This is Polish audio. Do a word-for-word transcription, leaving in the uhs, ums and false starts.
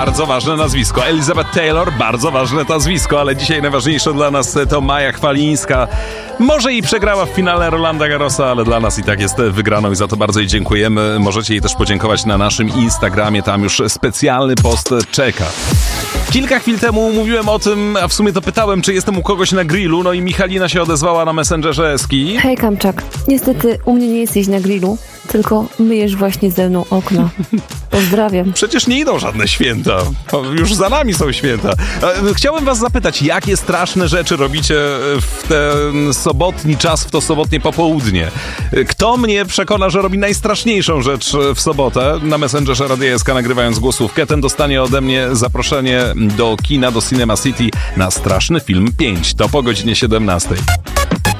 bardzo ważne nazwisko. Elizabeth Taylor, bardzo ważne nazwisko, ale dzisiaj najważniejsze dla nas to Maja Chwalińska. Może i przegrała w finale Rolanda Garrosa, ale dla nas i tak jest wygraną i za to bardzo jej dziękujemy. Możecie jej też podziękować na naszym Instagramie, tam już specjalny post czeka. Kilka chwil temu mówiłem o tym, a w sumie to pytałem, czy jestem u kogoś na grillu, no i Michalina się odezwała na Messengerze Eski. Hej Kamczak, niestety u mnie nie jesteś na grillu, tylko myjesz właśnie ze mną okna. Pozdrawiam. Przecież nie idą żadne święta. Już za nami są święta. Chciałem was zapytać, jakie straszne rzeczy robicie w ten sobotni czas, w to sobotnie popołudnie? Kto mnie przekona, że robi najstraszniejszą rzecz w sobotę na Messengerze Radia S K nagrywając głosówkę, ten dostanie ode mnie zaproszenie do kina, do Cinema City na Straszny Film pięć. To po godzinie siedemnastej.